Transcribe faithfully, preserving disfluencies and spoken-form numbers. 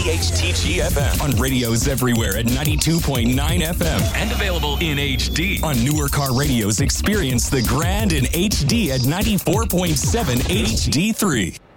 W H T G F M. On radios everywhere at ninety-two point nine F M. And available in H D. On newer car radios, experience the grand in H D at ninety-four point seven H D three.